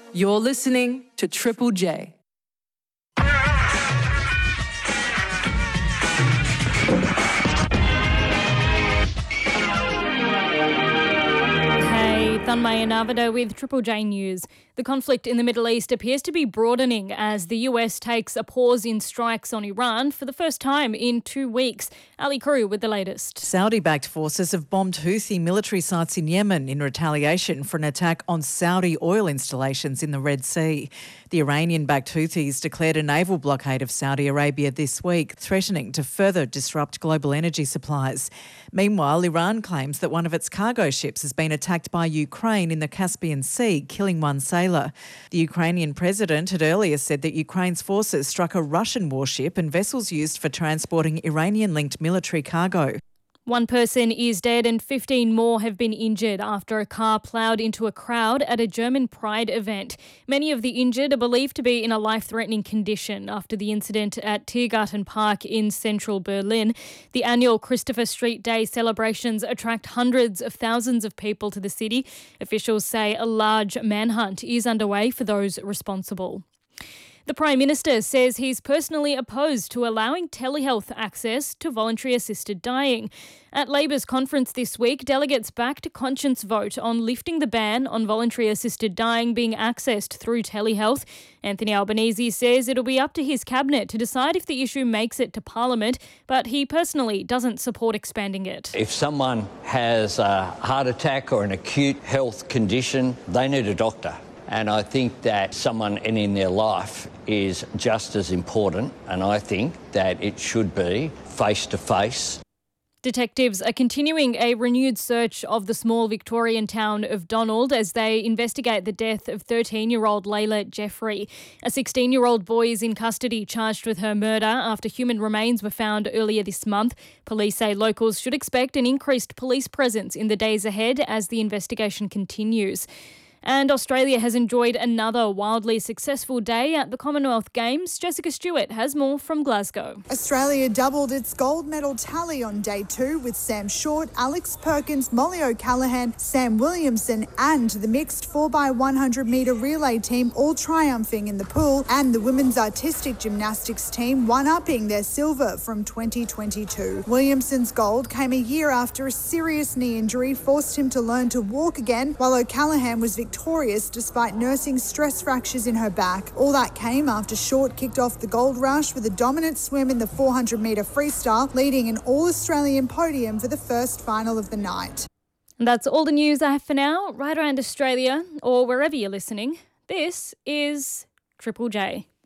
You're listening to Triple J. Thanmaya Navada with Triple J News. The conflict in the Middle East appears to be broadening as the US takes a pause in strikes on Iran for the first time in 2 weeks. Ali Crew with the latest. Saudi-backed forces have bombed Houthi military sites in Yemen in retaliation for an attack on Saudi oil installations in the Red Sea. The Iranian-backed Houthis declared a naval blockade of Saudi Arabia this week, threatening to further disrupt global energy supplies. Meanwhile, Iran claims that one of its cargo ships has been attacked by Ukraine in the Caspian Sea, killing one sailor. The Ukrainian president had earlier said that Ukraine's forces struck a Russian warship and vessels used for transporting Iranian-linked military cargo. One person is dead and 15 more have been injured after a car ploughed into a crowd at a German Pride event. Many of the injured are believed to be in a life-threatening condition after the incident at Tiergarten Park in central Berlin. The annual Christopher Street Day celebrations attract hundreds of thousands of people to the city. Officials say a large manhunt is underway for those responsible. The Prime Minister says he's personally opposed to allowing telehealth access to voluntary assisted dying. At Labor's conference this week, delegates backed a conscience vote on lifting the ban on voluntary assisted dying being accessed through telehealth. Anthony Albanese says it'll be up to his cabinet to decide if the issue makes it to Parliament, but he personally doesn't support expanding it. If someone has a heart attack or an acute health condition, they need a doctor. And I think that someone in their life is just as important, and I think that it should be face-to-face. Detectives are continuing a renewed search of the small Victorian town of Donald as they investigate the death of 13-year-old Layla Jeffrey. A 16-year-old boy is in custody charged with her murder after human remains were found earlier this month. Police say locals should expect an increased police presence in the days ahead as the investigation continues. And Australia has enjoyed another wildly successful day at the Commonwealth Games. Jessica Stewart has more from Glasgow. Australia doubled its gold medal tally on day 2 with Sam Short, Alex Perkins, Molly O'Callaghan, Sam Williamson and the mixed 4x100 metre relay team all triumphing in the pool, and the women's artistic gymnastics team one-upping their silver from 2022. Williamson's gold came a year after a serious knee injury forced him to learn to walk again, while O'Callaghan was victorious despite nursing stress fractures in her back. All that came after Short kicked off the gold rush with a dominant swim in the 400 metre freestyle, leading an all-Australian podium for the first final of the night. And that's all the news I have for now. Right around Australia or wherever you're listening, this is Triple J.